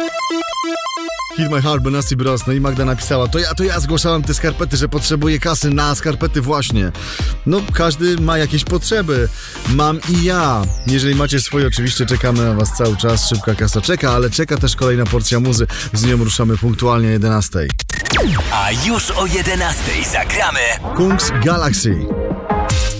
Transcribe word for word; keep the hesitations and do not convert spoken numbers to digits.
Hit My Heart, Benassi Bros. No i Magda napisała, to ja, to ja zgłaszałem te skarpety, że potrzebuję kasy na skarpety właśnie. No, każdy ma jakieś potrzeby. Mam i ja. Jeżeli macie swoje, oczywiście czekamy na was cały czas. Szybka kasa czeka, ale czeka też kolejna porcja muzy. Z nią ruszamy punktualnie o jedenastej. A już o jedenastej zagramy Kungs Galaxy.